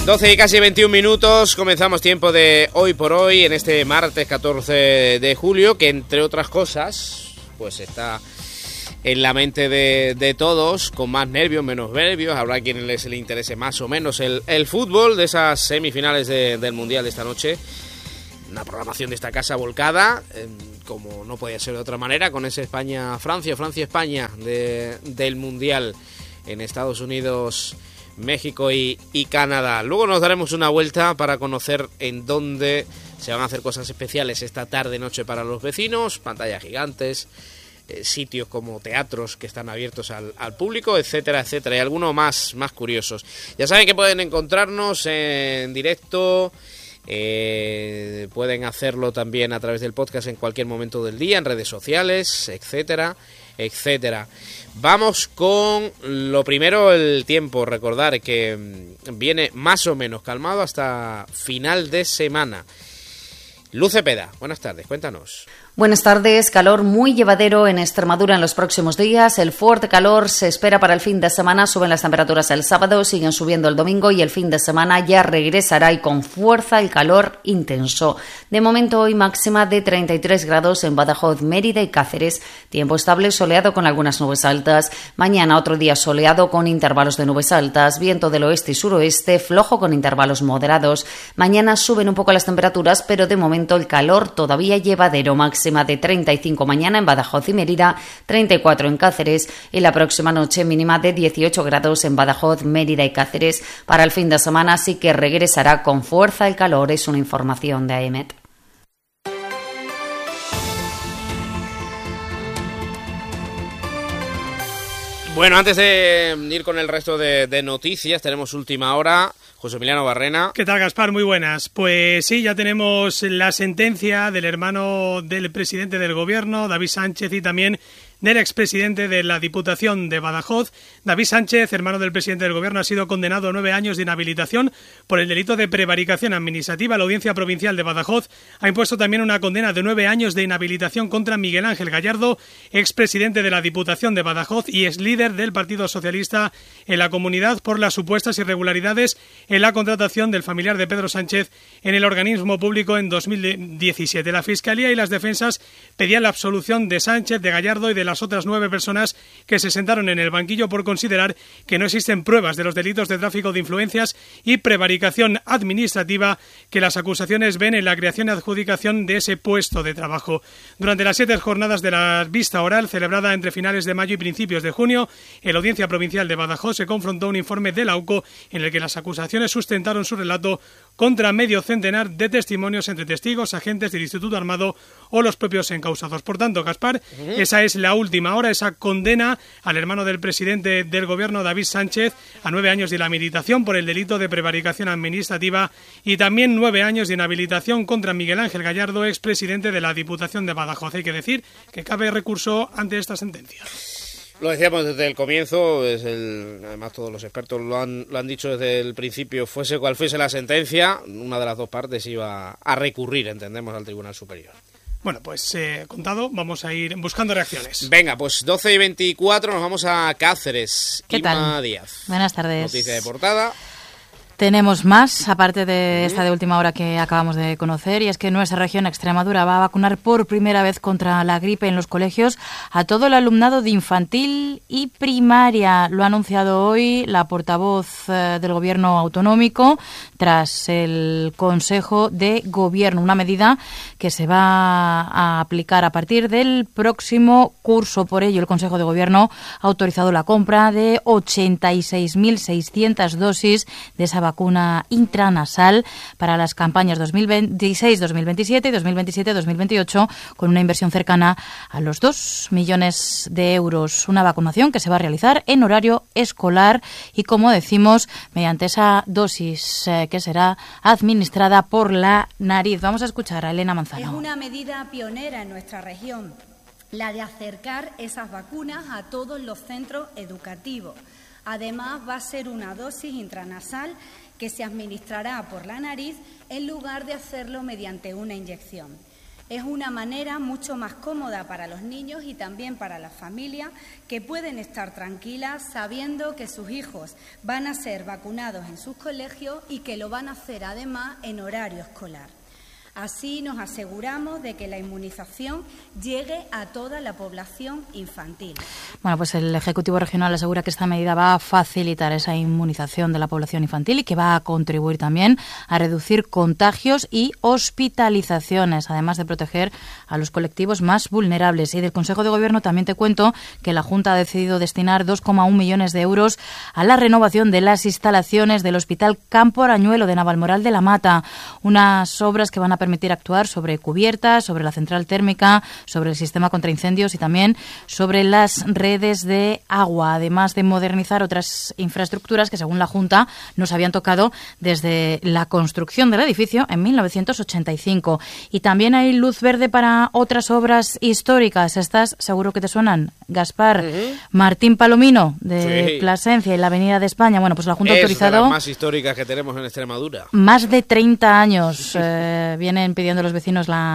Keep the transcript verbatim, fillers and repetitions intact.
doce y casi veintiún minutos, comenzamos tiempo de Hoy por Hoy en este martes catorce de julio, que entre otras cosas, pues está en la mente de, de todos, con más nervios, menos nervios. Habrá quienes les le interese más o menos el, el fútbol de esas semifinales de, del Mundial de esta noche. Una programación de esta casa volcada, eh, como no podía ser de otra manera, con ese España-Francia, Francia-España de, del Mundial en Estados Unidos, México y, y Canadá. Luego nos daremos una vuelta para conocer en dónde se van a hacer cosas especiales esta tarde-noche para los vecinos, pantallas gigantes, eh, sitios como teatros que están abiertos al, al público, etcétera, etcétera, y algunos más, más curiosos. Ya saben que pueden encontrarnos en directo, eh, pueden hacerlo también a través del podcast en cualquier momento del día, en redes sociales, etcétera, etcétera. Vamos con lo primero, el tiempo. Recordar que viene más o menos calmado hasta final de semana. Luz Cepeda, buenas tardes, cuéntanos. Buenas tardes. Calor muy llevadero en Extremadura en los próximos días. El fuerte calor se espera para el fin de semana. Suben las temperaturas el sábado, siguen subiendo el domingo y el fin de semana ya regresará y con fuerza el calor intenso. De momento hoy máxima de treinta y tres grados en Badajoz, Mérida y Cáceres. Tiempo estable, soleado con algunas nubes altas. Mañana otro día soleado con intervalos de nubes altas. Viento del oeste y suroeste, flojo con intervalos moderados. Mañana suben un poco las temperaturas, pero de momento el calor todavía llevadero. Máxima de treinta y cinco mañana en Badajoz y Mérida, treinta y cuatro en Cáceres y la próxima noche mínima de dieciocho grados en Badajoz, Mérida y Cáceres. Para el fin de semana sí que regresará con fuerza el calor, es una información de A E M E T. Bueno, antes de ir con el resto de, de noticias, tenemos última hora. José Emiliano Barrena. ¿Qué tal, Gaspar? Muy buenas. Pues sí, ya tenemos la sentencia del hermano del presidente del gobierno, David Sánchez, y también del expresidente de la Diputación de Badajoz. David Sánchez, hermano del presidente del gobierno, ha sido condenado a nueve años de inhabilitación por el delito de prevaricación administrativa. La Audiencia Provincial de Badajoz ha impuesto también una condena de nueve años de inhabilitación contra Miguel Ángel Gallardo, expresidente de la Diputación de Badajoz y ex líder del Partido Socialista en la comunidad, por las supuestas irregularidades en la contratación del familiar de Pedro Sánchez en el organismo público en dos mil diecisiete. La Fiscalía y las defensas pedían la absolución de Sánchez, de Gallardo y de la las otras nueve personas que se sentaron en el banquillo por considerar que no existen pruebas de los delitos de tráfico de influencias y prevaricación administrativa que las acusaciones ven en la creación y adjudicación de ese puesto de trabajo. Durante las siete jornadas de la vista oral celebrada entre finales de mayo y principios de junio, en la Audiencia Provincial de Badajoz se confrontó un informe de la U C O en el que las acusaciones sustentaron su relato contra medio centenar de testimonios entre testigos, agentes del Instituto Armado o los propios encausados. Por tanto, Gaspar, uh-huh. esa es la última hora, esa condena al hermano del presidente del gobierno, David Sánchez, a nueve años de inhabilitación por el delito de prevaricación administrativa y también nueve años de inhabilitación contra Miguel Ángel Gallardo, expresidente de la Diputación de Badajoz. Hay que decir que cabe recurso ante esta sentencia. Lo decíamos desde el comienzo, es el, además todos los expertos lo han, lo han dicho desde el principio, fuese cual fuese la sentencia, una de las dos partes iba a recurrir, entendemos, al Tribunal Superior. Bueno, pues eh, contado, vamos a ir buscando reacciones. Venga, pues doce y veinticuatro, nos vamos a Cáceres. ¿Qué Inma tal? Díaz. Buenas tardes. Noticia de portada. Tenemos más, aparte de esta de última hora que acabamos de conocer, y es que nuestra región, Extremadura, va a vacunar por primera vez contra la gripe en los colegios a todo el alumnado de infantil y primaria. Lo ha anunciado hoy la portavoz eh, del Gobierno autonómico tras el Consejo de Gobierno, una medida que se va a aplicar a partir del próximo curso. Por ello, el Consejo de Gobierno ha autorizado la compra de ochenta y seis mil seiscientas dosis de esa vacuna intranasal para las campañas dos mil veintiséis dos mil veintisiete y dos mil veintisiete dos mil veintiocho, con una inversión cercana a los dos millones de euros. Una vacunación que se va a realizar en horario escolar y, como decimos, mediante esa dosis eh, que será administrada por la nariz. Vamos a escuchar a Elena Manzano. Es una medida pionera en nuestra región, la de acercar esas vacunas a todos los centros educativos. Además, va a ser una dosis intranasal que se administrará por la nariz en lugar de hacerlo mediante una inyección. Es una manera mucho más cómoda para los niños y también para las familias, que pueden estar tranquilas sabiendo que sus hijos van a ser vacunados en sus colegios y que lo van a hacer además en horario escolar. Así nos aseguramos de que la inmunización llegue a toda la población infantil. Bueno, pues el Ejecutivo Regional asegura que esta medida va a facilitar esa inmunización de la población infantil y que va a contribuir también a reducir contagios y hospitalizaciones, además de proteger a los colectivos más vulnerables. Y del Consejo de Gobierno también te cuento que la Junta ha decidido destinar dos coma uno millones de euros a la renovación de las instalaciones del Hospital Campo Arañuelo de Navalmoral de la Mata, unas obras que van a permitir actuar sobre cubiertas, sobre la central térmica, sobre el sistema contra incendios y también sobre las redes de agua, además de modernizar otras infraestructuras que, según la Junta, nos habían tocado desde la construcción del edificio en mil novecientos ochenta y cinco. Y también hay luz verde para otras obras históricas. Estas seguro que te suenan, Gaspar. Uh-huh. Martín Palomino, de sí. Plasencia y la Avenida de España. Bueno, pues la Junta ha autorizado... Es de las más históricas que tenemos en Extremadura. Más de treinta años. Eh, vienen pidiendo los vecinos la